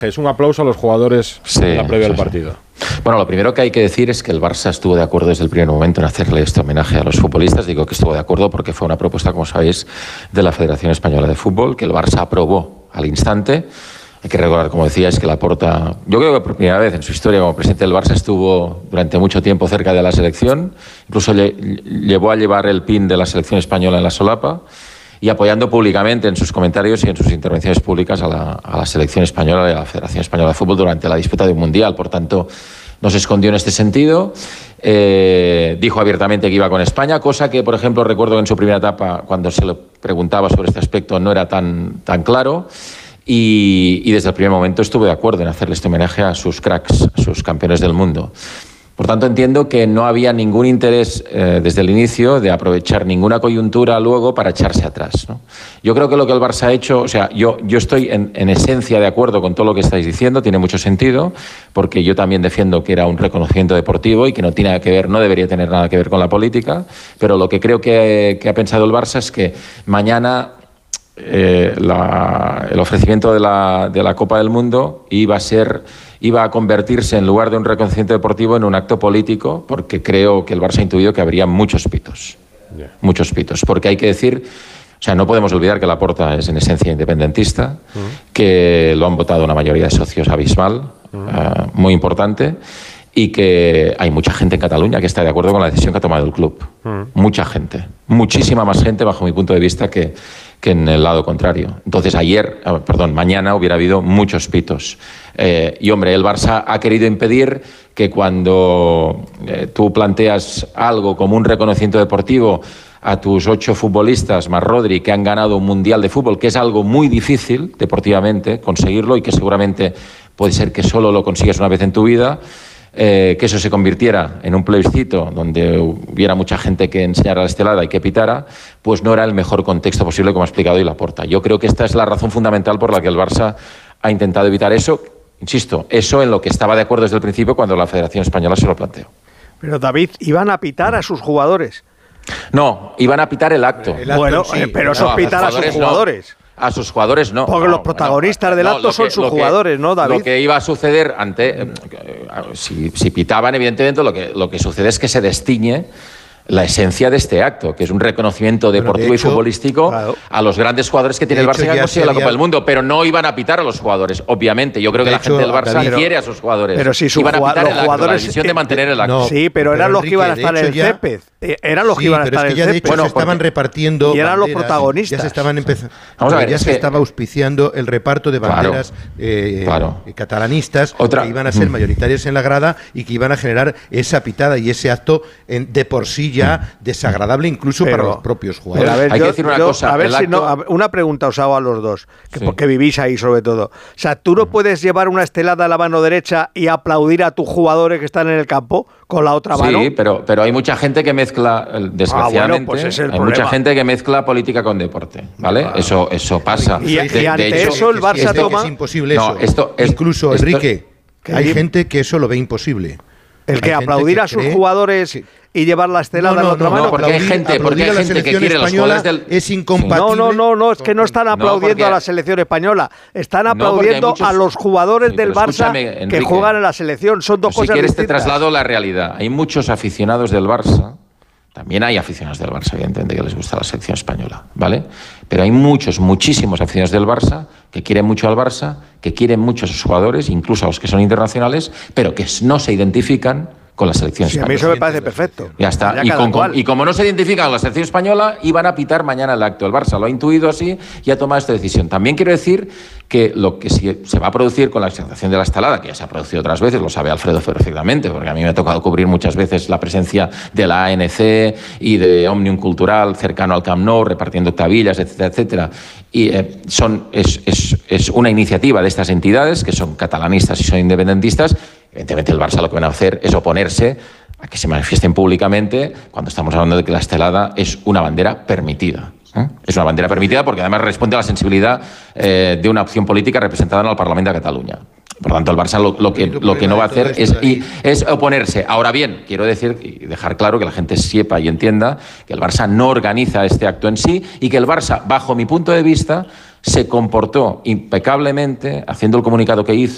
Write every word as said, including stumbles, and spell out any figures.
Es un aplauso a los jugadores sí, en la previa sí, del partido. Sí. Bueno, lo primero que hay que decir es que el Barça estuvo de acuerdo desde el primer momento en hacerle este homenaje a los futbolistas. Digo que estuvo de acuerdo porque fue una propuesta, como sabéis, de la Federación Española de Fútbol, que el Barça aprobó al instante. Hay que recordar, como decía, es que Laporta, yo creo que por primera vez en su historia como presidente del Barça estuvo durante mucho tiempo cerca de la selección, incluso lle llevó a llevar el pin de la selección española en la solapa, y apoyando públicamente en sus comentarios y en sus intervenciones públicas a la, a la selección española y a la Federación Española de Fútbol durante la disputa de un mundial. Por tanto, no se escondió en este sentido. Eh, dijo abiertamente que iba con España, cosa que, por ejemplo, recuerdo que en su primera etapa, cuando se le preguntaba sobre este aspecto, no era tan, tan claro. Y, y desde el primer momento estuve de acuerdo en hacerle este homenaje a sus cracks, a sus campeones del mundo. Por tanto, entiendo que no había ningún interés eh, desde el inicio de aprovechar ninguna coyuntura luego para echarse atrás, ¿no? Yo creo que lo que el Barça ha hecho, o sea, yo, yo estoy en, en esencia de acuerdo con todo lo que estáis diciendo, tiene mucho sentido, porque yo también defiendo que era un reconocimiento deportivo y que no tiene que ver, no debería tener nada que ver con la política, pero lo que creo que, que ha pensado el Barça es que mañana eh, la, el ofrecimiento de la, de la Copa del Mundo iba a ser... iba a convertirse, en lugar de un reconocimiento deportivo, en un acto político, porque creo que el Barça ha intuido que habría muchos pitos. Yeah. Muchos pitos. Porque hay que decir, o sea, no podemos olvidar que Laporta es en esencia independentista, uh-huh. que lo han votado una mayoría de socios abismal, uh-huh. uh, muy importante, y que hay mucha gente en Cataluña que está de acuerdo con la decisión que ha tomado el club. Uh-huh. Mucha gente. Muchísima más gente, bajo mi punto de vista, que... que en el lado contrario. Entonces ayer, perdón, mañana hubiera habido muchos pitos. Eh, y hombre, el Barça ha querido impedir que cuando eh, tú planteas algo como un reconocimiento deportivo a tus ocho futbolistas, más Rodri, que han ganado un mundial de fútbol, que es algo muy difícil deportivamente conseguirlo y que seguramente puede ser que solo lo consigues una vez en tu vida, Eh, que eso se convirtiera en un plebiscito donde hubiera mucha gente que enseñara la estelada y que pitara, pues no era el mejor contexto posible, como ha explicado hoy Laporta. Yo creo que esta es la razón fundamental por la que el Barça ha intentado evitar eso. Insisto, eso en lo que estaba de acuerdo desde el principio cuando la Federación Española se lo planteó. Pero David, ¿iban a pitar a sus jugadores? No, iban a pitar el acto. El acto bueno, sí, pero eso no, es pitar a, a sus jugadores. No. A sus jugadores no. Porque no, los protagonistas bueno, del no, acto que, son sus jugadores, que, ¿no, David? Lo que iba a suceder ante... Eh, si, si pitaban, evidentemente, lo que, lo que sucede es que se destiñe la esencia de este acto, que es un reconocimiento deportivo bueno, de hecho, y futbolístico claro. a los grandes jugadores que tiene el Barça que han conseguido la Copa del Mundo, pero no iban a pitar a los jugadores, obviamente. Yo creo que de la hecho, gente del Barça David, quiere a sus jugadores. Pero si su iban a pitar los el acto, jugadores, la decisión de mantener el acto. No, sí, pero, pero eran los que iban a estar en el césped. Eran los que iban a estar en el césped. Bueno, se estaban repartiendo y eran los protagonistas. Ya se estaban empezando. Vamos a ver, ya es se que, estaba auspiciando el reparto de banderas claro, eh, claro. eh, catalanistas Otra, que iban a ser mayoritarias en la grada y que iban a generar esa pitada y ese acto en, de por sí ya desagradable incluso pero, para los propios jugadores. A ver, Hay yo, que decir una yo, cosa. A ver si acto... no, a ver, una pregunta os hago a los dos, que sí. porque vivís ahí sobre todo. O sea, ¿tú no puedes llevar una estelada a la mano derecha y aplaudir a tus jugadores que están en el campo con la otra mano? Sí, pero, pero hay mucha gente que mezcla, desgraciadamente, ah, bueno, pues es el hay problema. mucha gente que mezcla política con deporte, ¿vale? Ah. Eso, eso pasa. Y, de, y ante de hecho, eso el Barça esto, toma... Es imposible no, eso. Esto, es, incluso, esto, Enrique, ¿qué? hay gente que eso lo ve imposible. El que aplaudir que a sus cree, jugadores sí. y llevar la estelada no, no, a la otra no, mano. No, porque hay gente, porque hay gente que quiere los jugadores del... Es incompatible. No, no, no, no, es que no están aplaudiendo no, porque... a la selección española. Están aplaudiendo no, muchos... a los jugadores sí, del Barça Enrique, que juegan en la selección. Son dos cosas distintas. Si quieres te traslado la realidad. Hay muchos aficionados del Barça. También hay aficionados del Barça, evidentemente, que les gusta la selección española, ¿vale? Pero hay muchos, muchísimos aficionados del Barça que quieren mucho al Barça, que quieren mucho a sus jugadores, incluso a los que son internacionales, pero que no se identifican con la selección sí, española. A mí eso me parece perfecto. Ya está. Y, con, con, y como no se identifican con la selección española, iban a pitar mañana el acto. El Barça lo ha intuido así y ha tomado esta decisión. También quiero decir que lo que se va a producir con la exaltación de la estelada, que ya se ha producido otras veces, lo sabe Alfredo perfectamente, porque a mí me ha tocado cubrir muchas veces la presencia de la A N C y de Òmnium Cultural cercano al Camp Nou, repartiendo octavillas, etcétera, etcétera. Y eh, son, es, es, es una iniciativa de estas entidades, que son catalanistas y son independentistas. Evidentemente el Barça lo que van a hacer es oponerse a que se manifiesten públicamente cuando estamos hablando de que la estelada es una bandera permitida. ¿eh? Es una bandera permitida porque además responde a la sensibilidad eh, de una opción política representada en el Parlamento de Cataluña. Por tanto, el Barça lo, lo, que, lo que no va a hacer es, y, es oponerse. Ahora bien, quiero decir y dejar claro que la gente sepa y entienda que el Barça no organiza este acto en sí y que el Barça, bajo mi punto de vista, se comportó impecablemente haciendo el comunicado que hizo